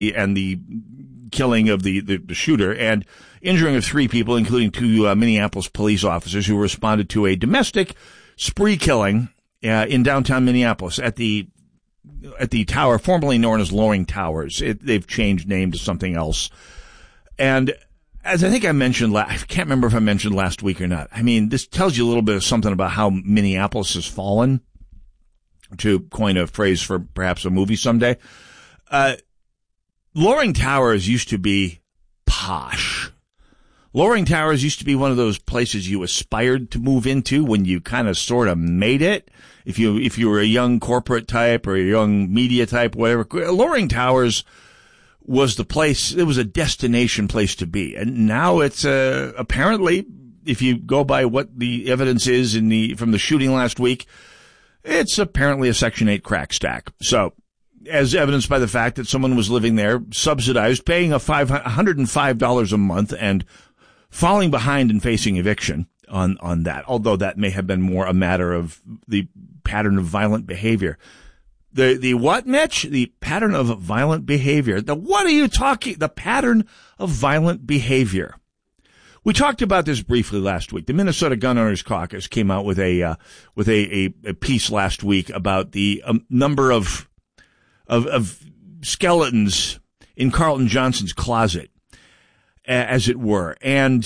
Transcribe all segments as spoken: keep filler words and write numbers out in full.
and the killing of the, the, the shooter and injuring of three people, including two uh, Minneapolis police officers who responded to a domestic spree killing uh, in downtown Minneapolis at the at the tower formerly known as Loring Towers. It, they've changed name to something else. And as I think I mentioned, la- I can't remember if I mentioned last week or not. I mean, this tells you a little bit of something about how Minneapolis has fallen, to coin a phrase for perhaps a movie someday. Uh, Loring Towers used to be posh. Loring Towers used to be one of those places you aspired to move into when you kind of sort of made it. If you, if you were a young corporate type or a young media type, whatever, Loring Towers was the place. It was a destination place to be. And now it's, uh, apparently, if you go by what the evidence is in the, from the shooting last week, it's apparently a Section eight crack stack. So, as evidenced by the fact that someone was living there, subsidized, paying a five, one hundred five dollars a month and falling behind and facing eviction on, on that. Although that may have been more a matter of the pattern of violent behavior. The, the what, Mitch? The pattern of violent behavior. The what are you talking? The pattern of violent behavior. We talked about this briefly last week. The Minnesota Gun Owners Caucus came out with a, uh, with a, a, a piece last week about the um, number of, of, of skeletons in Carlton Johnson's closet, as it were. And,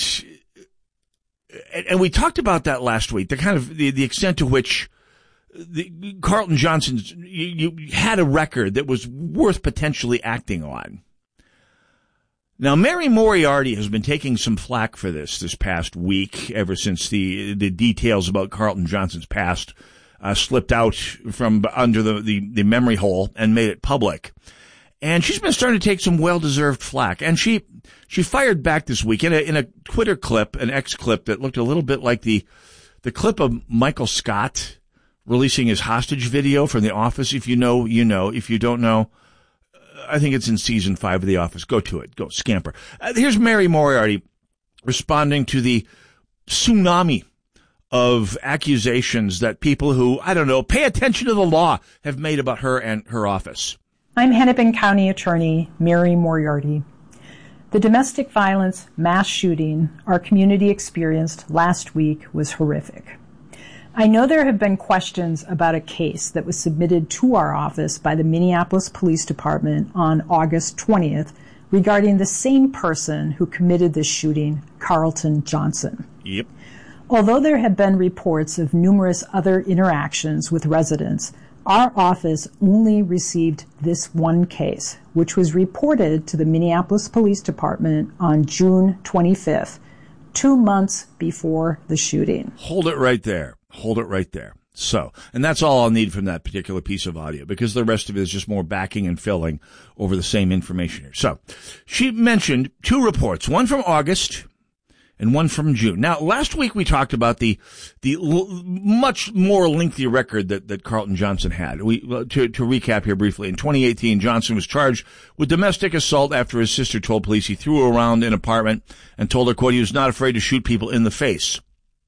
and we talked about that last week, the kind of, the, the extent to which the Carlton Johnson's, you, you had a record that was worth potentially acting on. Now, Mary Moriarty has been taking some flack for this this past week, ever since the the details about Carlton Johnson's past uh, slipped out from under the, the, the memory hole and made it public. And she's been starting to take some well-deserved flack. And she she fired back this week in a, in a Twitter clip, an X clip that looked a little bit like the the clip of Michael Scott releasing his hostage video from The Office. If you know, you know. If you don't know, I think it's in season five of The Office. Go to it. Go scamper. Uh, here's Mary Moriarty responding to the tsunami of accusations that people who, I don't know, pay attention to the law have made about her and her office. I'm Hennepin County Attorney Mary Moriarty. The domestic violence mass shooting our community experienced last week was horrific. I know there have been questions about a case that was submitted to our office by the Minneapolis Police Department on August twentieth regarding the same person who committed this shooting, Carlton Johnson. Yep. Although there have been reports of numerous other interactions with residents, our office only received this one case, which was reported to the Minneapolis Police Department on June twenty-fifth, two months before the shooting. Hold it right there. Hold it right there. So, and that's all I'll need from that particular piece of audio, because the rest of it is just more backing and filling over the same information here. So, she mentioned two reports, one from August and one from June. Now, last week we talked about the the l- much more lengthy record that, that Carlton Johnson had. We to, to recap here briefly, in twenty eighteen, Johnson was charged with domestic assault after his sister told police he threw her around an apartment and told her, quote, he was not afraid to shoot people in the face,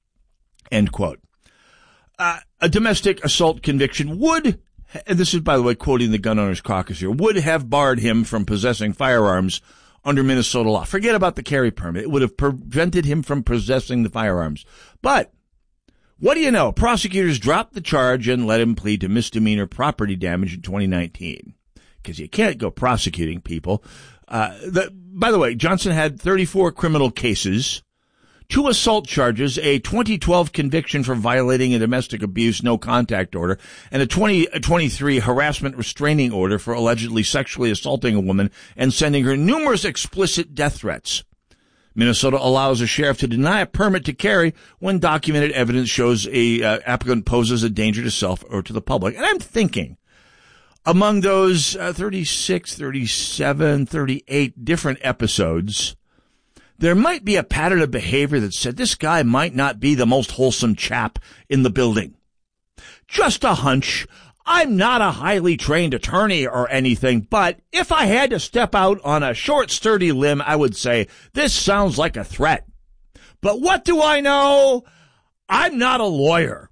end quote. Uh, a domestic assault conviction would, and this is, by the way, quoting the Gun Owners Caucus here, would have barred him from possessing firearms under Minnesota law. Forget about the carry permit. It would have prevented him from possessing the firearms. But what do you know? Prosecutors dropped the charge and let him plead to misdemeanor property damage in twenty nineteen. Because you can't go prosecuting people. Uh, the, by the way, Johnson had thirty-four criminal cases, two assault charges, a twenty twelve conviction for violating a domestic abuse no contact order, and a twenty twenty-three harassment restraining order for allegedly sexually assaulting a woman and sending her numerous explicit death threats. Minnesota allows a sheriff to deny a permit to carry when documented evidence shows a uh, applicant poses a danger to self or to the public. And I'm thinking, among those uh, thirty-six, thirty-seven, thirty-eight different episodes, there might be a pattern of behavior that said this guy might not be the most wholesome chap in the building. Just a hunch. I'm not a highly trained attorney or anything, but if I had to step out on a short, sturdy limb, I would say this sounds like a threat. But what do I know? I'm not a lawyer.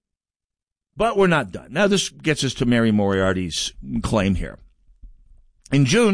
But we're not done. Now, this gets us to Mary Moriarty's claim here. In June,